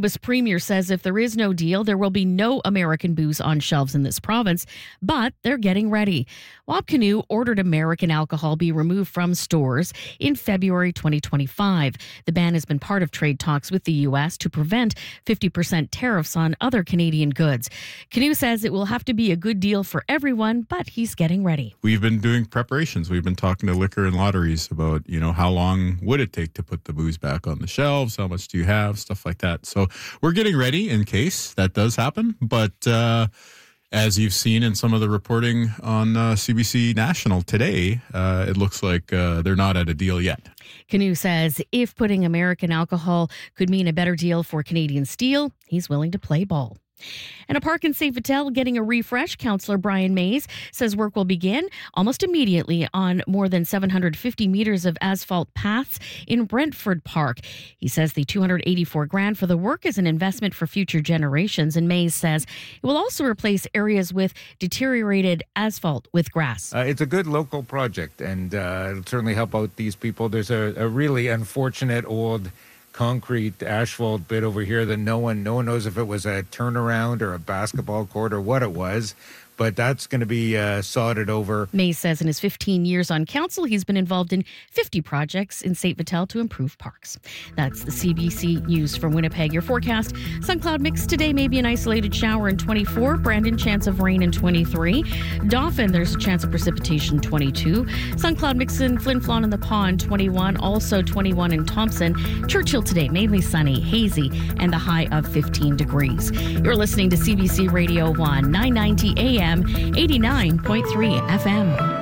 Manitoba's premier says if there is no deal, there will be no American booze on shelves in this province, but they're getting ready. Wapcanoe ordered American alcohol be removed from stores in February 2025. The ban has been part of trade talks with the U.S. to prevent 50% tariffs on other Canadian goods. Canoe says it will have to be a good deal for everyone, but he's getting ready. We've been doing preparations. We've been talking to liquor and lotteries about, how long would it take to put the booze back on the shelves? How much do you have? Stuff like that. So we're getting ready in case that does happen. But as you've seen in some of the reporting on CBC National today, it looks like they're not at a deal yet. Canoe says if putting American alcohol could mean a better deal for Canadian steel, he's willing to play ball. And a park in St. Vital getting a refresh. Councillor Brian Mays says work will begin almost immediately on more than 750 meters of asphalt paths in Brentford Park. He says the $284,000 for the work is an investment for future generations. And Mays says it will also replace areas with deteriorated asphalt with grass. It's a good local project, and it'll certainly help out these people. There's a really unfortunate old concrete asphalt bit over here that no one knows if it was a turnaround or a basketball court or what it was, but that's going to be sodded over. Mays says in his 15 years on council, he's been involved in 50 projects in St. Vital to improve parks. That's the CBC News from Winnipeg. Your forecast, sun cloud mix today, maybe an isolated shower in 24. Brandon, chance of rain in 23. Dauphin, there's a chance of precipitation 22. Sun cloud mix in Flin Flon and the Pond 21. Also 21 in Thompson. Churchill today, mainly sunny, hazy, and the high of 15 degrees. You're listening to CBC Radio 1, 990 AM, 89.3 FM.